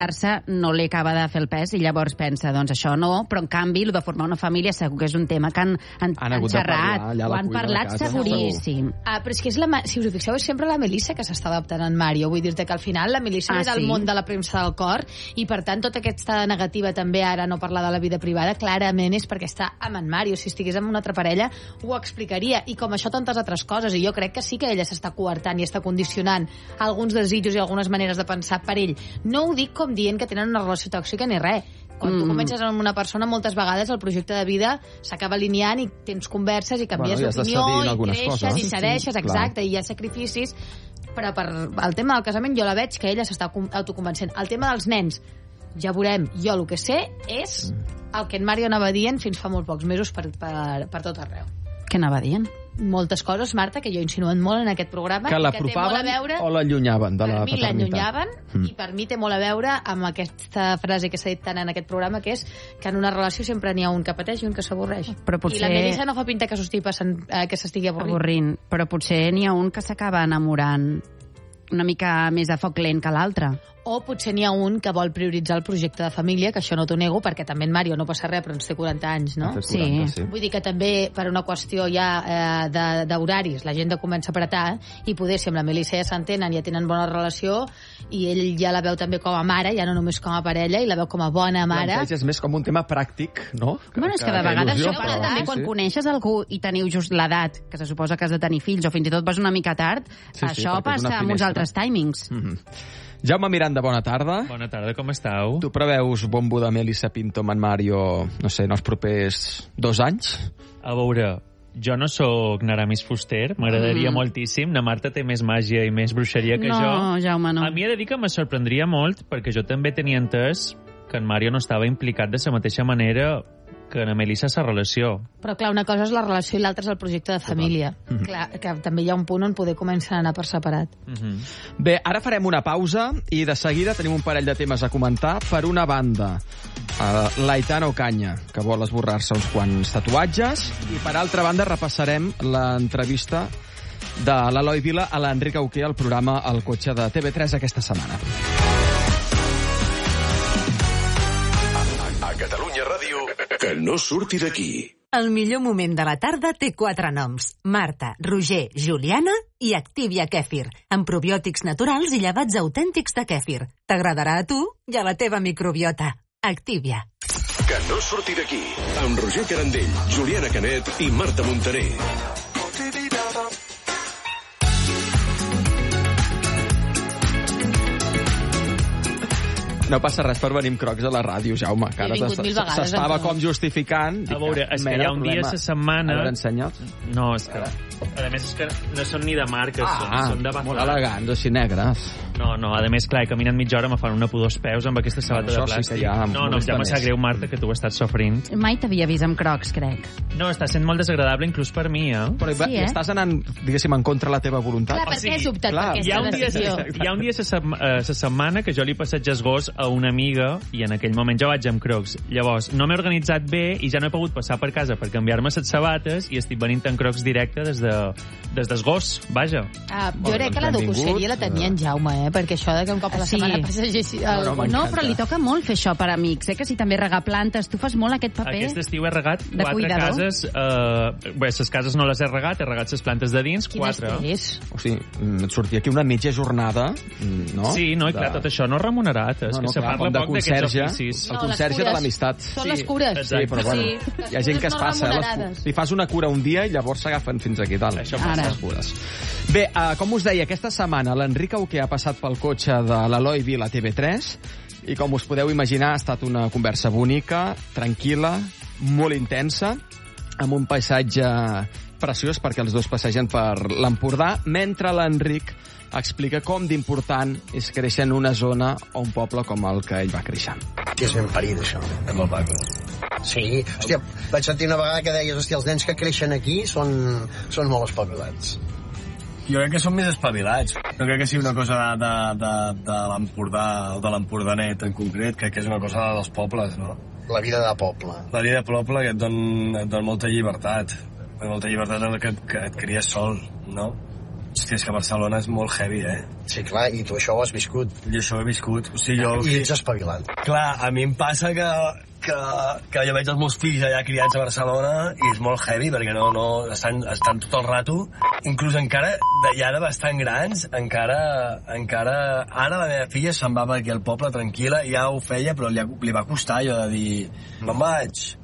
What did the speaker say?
no li acaba de fer el pes i llavors pensa, doncs això no, però en canvi el de formar una família segur que és un tema que han xerrat, ho han parlat seguríssim. Però és que si us ho fixeu, és sempre la Melissa que s'està adaptant en Mario. Vull dir-te que al final la Melissa ve del món de la premsa del cor i per tant tota aquesta negativa també ara no parlar de la vida privada clarament és perquè està amb en Mario. Si estigués amb una altra parella ho explicaria, i com això tantes altres coses, i jo crec que sí que ella s'està coartant i està condicionant alguns desitjos i algunes maneres de pensar per ell. No ho dic com dient que tenen una relació tòxica ni res. Quan tu comences amb una persona, moltes vegades el projecte de vida s'acaba alineant i tens converses i canvies d'opinió i creixes i cedeixes, exacte, i hi ha sacrificis, però per el tema del casament jo la veig que ella s'està autoconvencent. El tema dels nens, ja veurem. Jo el que sé és el que en Mario anava dient fins fa molt pocs mesos per tot arreu. Què anava dient? Moltes coses, Marta, que jo he insinuat molt en aquest programa. Que l'apropaven o l'allunyaven de la paternitat? Per mi l'allunyaven i per mi té molt a veure amb aquesta frase que s'ha dit tant en aquest programa, que és que en una relació sempre n'hi ha un que pateix i un que s'avorreix. I la Melissa no fa pinta que s'estigui avorrint. Però potser n'hi ha un que s'acaba enamorant una mica més a foc lent que l'altre. O potser n'hi ha un que vol prioritzar el projecte de família, que això no t'ho nego, perquè també en Mario no passa res, però ens té 40 anys, no? Sí. Vull dir que també per una qüestió ja d'horaris l'agenda comença a apretar, i poder, si amb la Melissa ja s'entenen, ja tenen bona relació, i ell ja la veu també com a mare, ja no només com a parella, i la veu com a bona mare. És més com un tema pràctic, no? Bueno, és que de vegades això passa també quan coneixes algú i teniu just l'edat, que se suposa que has de tenir fills, o fins i tot vas una mica tard, això passa amb uns altres timings. Jaume Miranda, bona tarda. Bona tarda, com esteu? Tu preveus bombo de Melissa Pinto amb en Mario, no sé, en els propers 2 anys? A veure, jo no sóc Naramis Fuster, m'agradaria moltíssim. Na Marta té més màgia i més bruixeria que jo. No, Jaume, no. A mi he de dir que me sorprendria molt, perquè jo també tenia entès que en Mario no estava implicat de la mateixa manera que en Melissa sa relació. Però clar, una cosa és la relació i l'altra és el projecte de família. Clar, que també hi ha un punt on poder començar a anar per separat. Bé, ara farem una pausa i de seguida tenim un parell de temes a comentar. Per una banda, l'Aitana Ocaña, que vol esborrar-se uns quants tatuatges, i per altra banda repassarem l'entrevista de l'Eloi Vila a l'Enric Auqué al programa El Cotxe de TV3 aquesta setmana. A Catalunya Ràdio, que no surti d'aquí. El millor moment de la tarda té 4 noms: Marta, Roger, Juliana i Activia Kèfir, amb probiòtics naturals i llevats autèntics de kèfir. T'agradarà a tu i a la teva microbiota. Activia. Que no surti d'aquí, amb Roger Carandell, Juliana Canet i Marta Montaner. No passa res per venir amb crocs a la ràdio, Jaume, que ara s'estava com justificant. A veure, és que hi ha un dia a la setmana... A veure, ensenya'ls. No, és que... A més, és que no són ni de marca, són de Bazar. Molt elegants, així negres. No, a més, clar, he caminat mitja hora, me fan una pudor als peus amb aquesta sabata de plàstic. Sí ja me sap greu, Marta, que tu ho estàs sofrint. Mai t'havia vist amb crocs, crec. No, està sent molt desagradable inclús per mi, Però estàs anant, diguéssim, en contra de la teva voluntat? Clar, per què has optat per aquesta decisió? Hi ha un dia a la setmana que jo li passeig el gos a una amiga i en aquell moment jo vaig amb crocs. Llavors, no m'he organitzat bé i ja no he pogut passar per casa per canviar-me les sabates i estic venint en crocs directe des del gos, vaja. Jo crec que la docosèrie la tenia en Jaume, perquè això de que un cop a la setmana passegeixi... No, però li toca molt fer això per amics, que si també regar plantes, tu fas molt aquest paper. Aquest estiu he regat 4 cases, les cases no les he regat les plantes de dins, 4. Quines O sigui, et sortia aquí una mitja jornada, no? Sí, no, i clar, tot això no és remunerat, és que se parla poc d'aquests oficis. El conserge de l'amistat. Són les cures. Sí, però bueno, hi ha gent que es passa. Li fas una cura un dia i llavors s'agafen fins aquí dalt. Això passa. Bé, com us deia, aquesta setmana l'Enric Auqué ha passat pel cotxe de l'Eloi Vila a TV3 i com us podeu imaginar ha estat una conversa bonica, tranquil·la, molt intensa, amb un paisatge preciós perquè els dos passegen per l'Empordà, mentre l'Enric explica com d'important és créixer en una zona o un poble com el que ell va créixer. És ben parit, això, de molt maco. Sí, hòstia, vaig sentir una vegada que deies, hòstia, els nens que creixen aquí són molt espavilats. Jo crec que són més espavilats. No crec que sigui una cosa de l'Empordà o de l'Empordanet en concret, crec que és una cosa dels pobles, no? La vida de poble. La vida de poble que et dona molta llibertat. Molta llibertat en la que et cries sol, no? Hòstia, és que Barcelona és molt heavy, Sí, clar, i tu això ho has viscut. Jo això ho he viscut. O sigui, I ets espavilant. Clar, a mi em passa que jo veig els meus fills allà criats a Barcelona i és molt heavy perquè no estan tot el rato, inclús encara ja de bastant grans, encara ara la meva filla se'n va per aquí al poble tranquil·la, ja ho feia, però li va costar allò de dir me'n vaig,